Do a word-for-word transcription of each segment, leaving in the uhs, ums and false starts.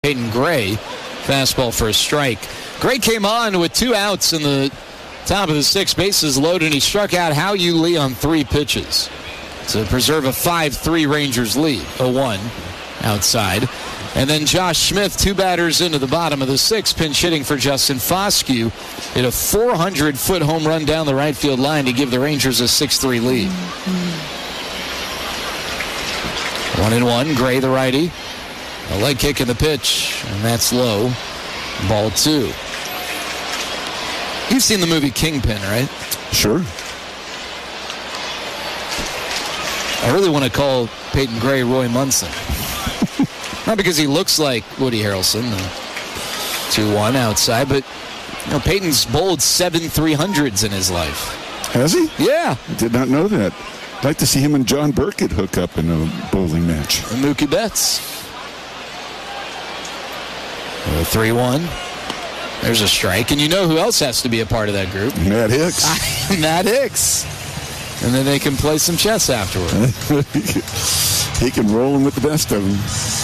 Peyton Gray. Fastball for a strike. Gray came on with two outs in the top of the six, bases loaded, and he struck out Hao-Yu Lee on three pitches to preserve a five three Rangers lead. oh one outside. And then Josh Smith, two batters into the bottom of the sixth, pinch hitting for Justin Foscue. Hit a four hundred foot home run down the right field line to give the Rangers a six three lead. One and one. Gray, the righty. A leg kick in the pitch, and that's low. Ball two. You've seen the movie Kingpin, right? Sure. I really want to call Peyton Gray Roy Munson. Not because he looks like Woody Harrelson, two one outside, but you know, Peyton's bowled seven three hundreds in his life. Has he? Yeah. I did not know that. I'd like to see him and John Burkett hook up in a bowling match. And Mookie Betts. three one. There's a strike. And you know who else has to be a part of that group? Matt Hicks. Matt Hicks. And then they can play some chess afterward. He can roll them with the best of them.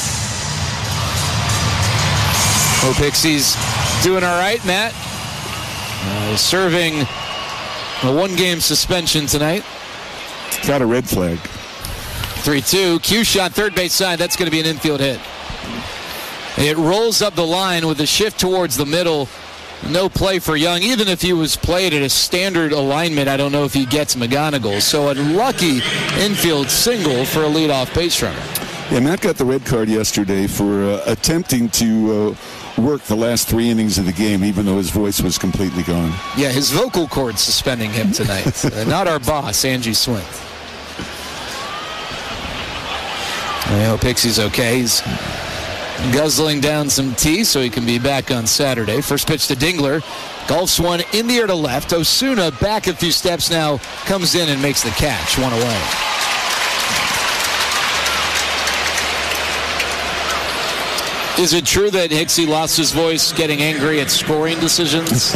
Hope Hicksy's doing all right, Matt. Uh, serving a one-game suspension tonight. Got a red flag. three two. Q shot, third base side. That's going to be an infield hit. It rolls up the line with a shift towards the middle. No play for Young. Even if he was played at a standard alignment, I don't know if he gets McGonigal. So a lucky infield single for a leadoff base runner. Yeah, Matt got the red card yesterday for uh, attempting to uh, work the last three innings of the game, even though his voice was completely gone. Yeah, his vocal cord suspending him tonight. uh, not our boss, Angie Swint. I hope Hicksy's okay. He's guzzling down some tea so he can be back on Saturday. First pitch to Dingler. Golfs one in the air to left. Osuna back a few steps now. Comes in and makes the catch. One away. Is it true that Hicksy lost his voice getting angry at scoring decisions?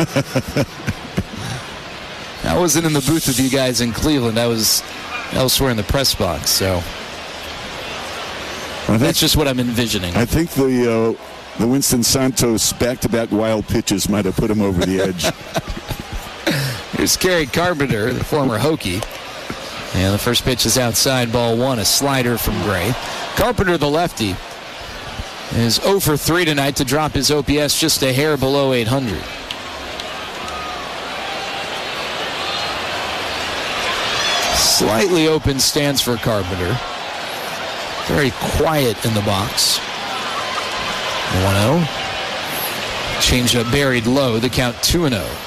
I wasn't in the booth with you guys in Cleveland. I was elsewhere in the press box, so think, that's just what I'm envisioning. I think the uh, the Winston Santos back-to-back wild pitches might have put him over the edge. Here's Kerry Carpenter, the former Hokie. And the first pitch is outside, ball one, a slider from Gray. Carpenter, the lefty, is oh for three tonight to drop his O P S just a hair below eight hundred. Slightly open stance for Carpenter. Very quiet in the box. one oh. Change up buried low. The count two and oh.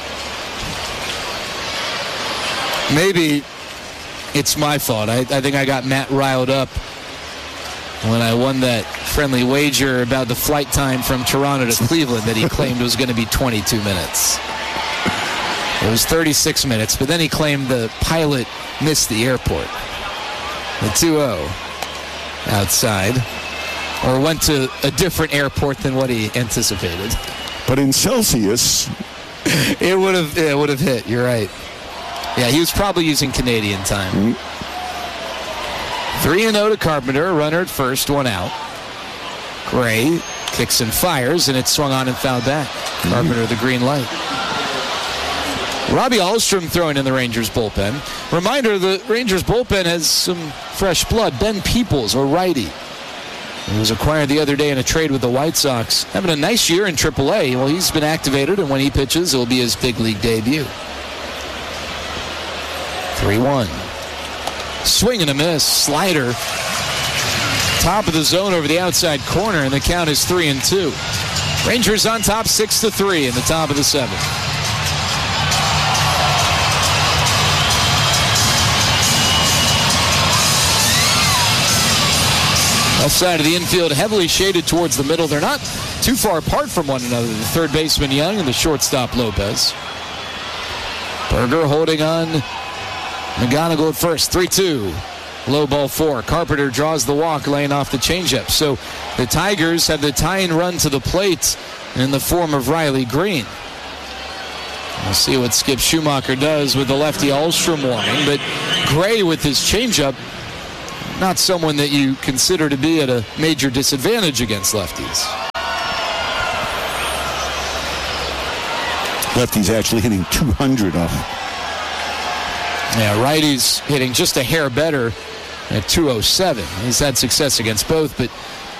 Maybe it's my fault. I, I think I got Matt riled up when I won that friendly wager about the flight time from Toronto to Cleveland that he claimed was going to be twenty-two minutes. It was thirty-six minutes, but then he claimed the pilot missed the airport. The two oh. Outside, or went to a different airport than what he anticipated. But in Celsius, it would have it would have hit. You're right. Yeah, he was probably using Canadian time. Three and zero to Carpenter. A runner at first, one out. Gray kicks and fires, and it's swung on and fouled back. Mm-hmm. Carpenter the green light. Robbie Ahlstrom throwing in the Rangers bullpen. Reminder, the Rangers bullpen has some fresh blood. Ben Peoples, a righty, he was acquired the other day in a trade with the White Sox. Having a nice year in triple A. Well, he's been activated, and when he pitches, it'll be his big league debut. three one. Swing and a miss. Slider. Top of the zone over the outside corner, and the count is three and two. Rangers on top six to three in the top of the seventh. Left side of the infield, heavily shaded towards the middle. They're not too far apart from one another. The third baseman Young and the shortstop Lopez. Berger holding on. McGonigal at first. three two. Low ball four. Carpenter draws the walk, laying off the changeup. So the Tigers have the tying run to the plate in the form of Riley Green. We'll see what Skip Schumacher does with the lefty Ahlstrom warning. But Gray with his changeup, not someone that you consider to be at a major disadvantage against lefties. lefties actually hitting two hundred off. Yeah, righties hitting just a hair better at two oh seven. He's had success against both, but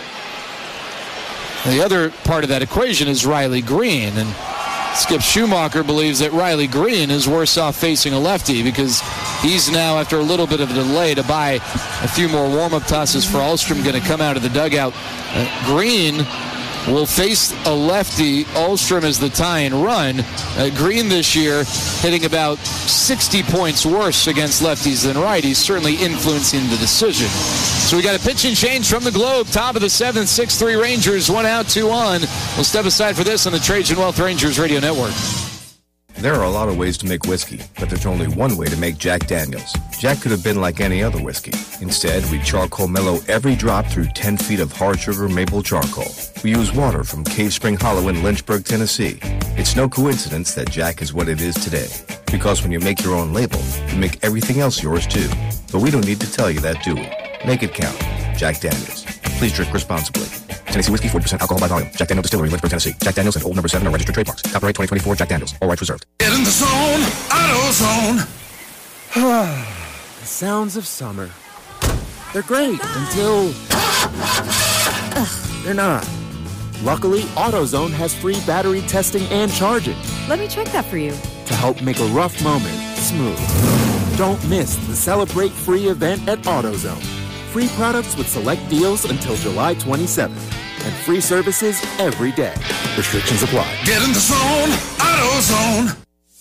the other part of that equation is Riley Green, and Skip Schumacher believes that Riley Green is worse off facing a lefty because he's now, after a little bit of a delay to buy a few more warm-up tosses for Ahlstrom, going to come out of the dugout. Uh, Green will face a lefty. Ahlstrom is the tie and run. Uh, Green this year hitting about sixty points worse against lefties than righties, certainly influencing the decision. So we got a pitch and change from the Globe. Top of the seventh, six three Rangers, one out, two on. We'll step aside for this on the Trajan Wealth Rangers Radio Network. There are a lot of ways to make whiskey, but there's only one way to make Jack Daniels. Jack could have been like any other whiskey. Instead, we charcoal mellow every drop through ten feet of hard sugar maple charcoal. We use water from Cave Spring Hollow in Lynchburg, Tennessee. It's no coincidence that Jack is what it is today. Because when you make your own label, you make everything else yours too. But we don't need to tell you that, do we? Make it count. Jack Daniels. Please drink responsibly. Tennessee Whiskey, forty percent alcohol by volume. Jack Daniels Distillery, Lynchburg, Tennessee. Jack Daniels and Old Number seven are registered trademarks. Copyright twenty twenty-four, Jack Daniels. All rights reserved. Get in the zone, AutoZone. The sounds of summer. They're great until they're not. Luckily, AutoZone has free battery testing and charging Let me check that for you. to help make a rough moment smooth. Don't miss the Celebrate Free event at AutoZone. Free products with select deals until July twenty-seventh. And free services every day. Restrictions apply. Get in the zone, AutoZone.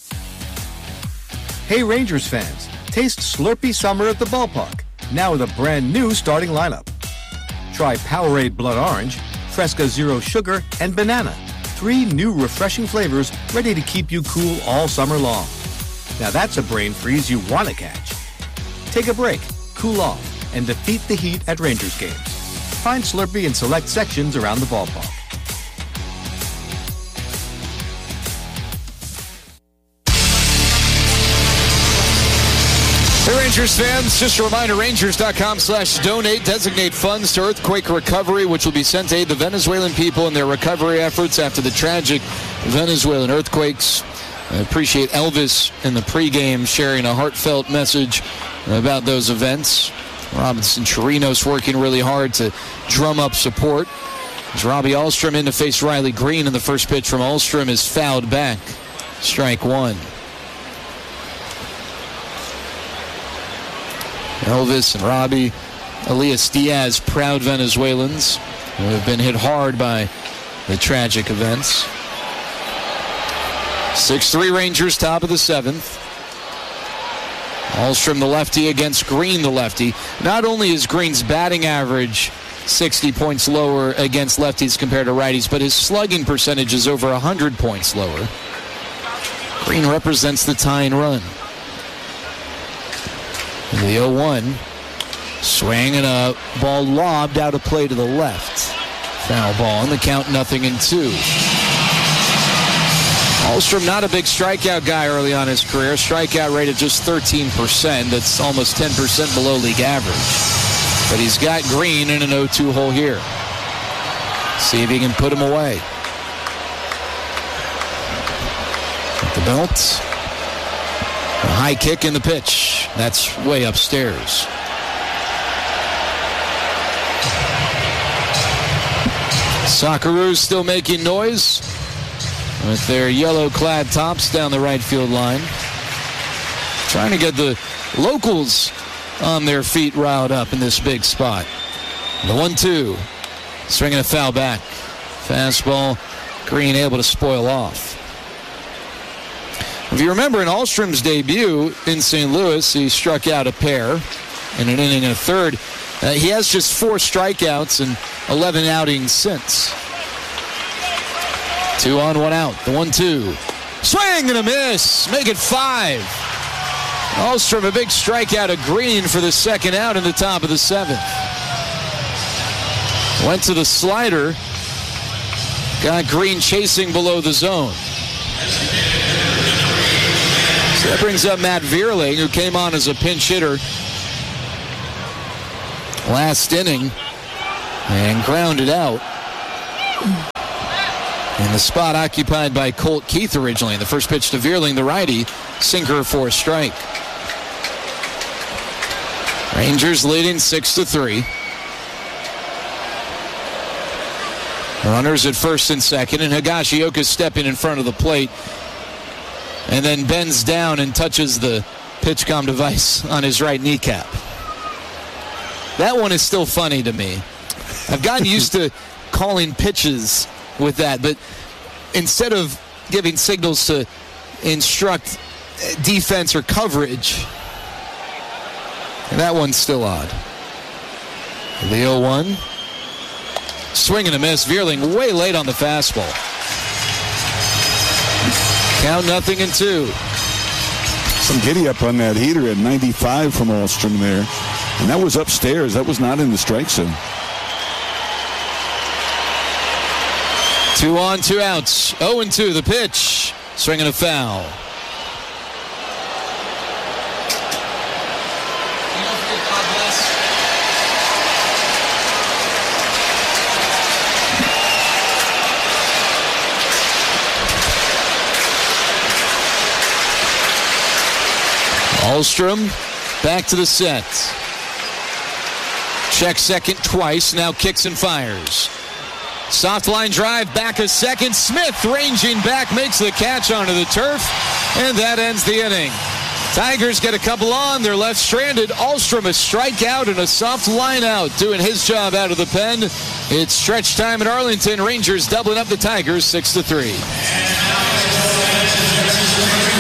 Hey Rangers fans, taste Slurpee Summer at the ballpark. Now with a brand new starting lineup. Try Powerade Blood Orange, Fresca Zero Sugar, and Banana. Three new refreshing flavors ready to keep you cool all summer long. Now that's a brain freeze you want to catch. Take a break, cool off, and defeat the heat at Rangers games. Find Slurpee in select sections around the ballpark. Hey Rangers fans, just a reminder, Rangers.com slash donate. Designate funds to earthquake recovery, which will be sent to aid the Venezuelan people in their recovery efforts after the tragic Venezuelan earthquakes. I appreciate Elvis in the pregame sharing a heartfelt message about those events. Robinson Chirinos working really hard to drum up support. As Robbie Ahlstrom in to face Riley Green, and the first pitch from Ahlstrom is fouled back. Strike one. Elvis and Robbie, Elias Diaz, proud Venezuelans who have been hit hard by the tragic events. six three Rangers, top of the seventh. Ahlstrom the lefty against Green the lefty. Not only is Green's batting average sixty points lower against lefties compared to righties, but his slugging percentage is over one hundred points lower. Green represents the tie and run. And the oh one. Swing and a ball lobbed out of play to the left. Foul ball, and the count nothing in two. Ahlstrom not a big strikeout guy early on in his career. Strikeout rate of just thirteen percent. That's almost ten percent below league average. But he's got Green in an oh two hole here. See if he can put him away. At the belt. A high kick in the pitch. That's way upstairs. Socceroos still making noise with their yellow-clad tops down the right field line. Trying to get the locals on their feet riled up in this big spot. The one two. Swinging a foul back. Fastball. Green able to spoil off. If you remember in Ahlstrom's debut in Saint Louis, he struck out a pair in an inning and a third. Uh, he has just four strikeouts and eleven outings since. Two on, one out. The one two. Swing and a miss. Make it five. Ahlstrom, a big strikeout of Green for the second out in the top of the seventh. Went to the slider. Got Green chasing below the zone. So that brings up Matt Vierling, who came on as a pinch hitter last inning and grounded out. And the spot occupied by Colt Keith originally. The first pitch to Vierling, the righty, sinker for a strike. Rangers leading six to three. Runners at first and second, and Higashioka stepping in front of the plate and then bends down and touches the PitchCom device on his right kneecap. That one is still funny to me. I've gotten used to calling pitches with that, but instead of giving signals to instruct defense or coverage, that one's still odd. The oh one. Swing and a miss. Vierling way late on the fastball. Count nothing and two. Some giddy up on that heater at ninety-five from Ahlstrom there. And that was upstairs. That was not in the strike zone. Two on, two outs. oh and two, the pitch. Swing and a foul. Ahlstrom back to the set. Check second twice, now kicks and fires. Soft line drive, back a second. Smith ranging back, makes the catch onto the turf, and that ends the inning. Tigers get a couple on, they're left stranded. Ahlstrom a strikeout and a soft line out, doing his job out of the pen. It's stretch time at Arlington. Rangers doubling up the Tigers six to three.